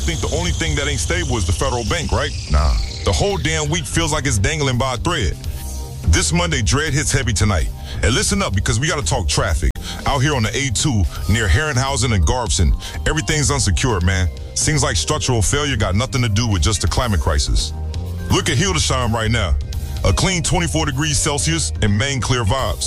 think the only thing that ain't stable is the federal bank, right? Nah. The whole damn week feels like it's dangling by a thread. This Monday, Dread hits heavy tonight. And listen up, because we got to talk traffic. Out here on the A2, near Herrenhausen and Garbsen, everything's unsecured, man. Seems like structural failure got nothing to do with just the climate crisis. Look at Hildesheim right now. A clean 24 degrees Celsius and main clear vibes.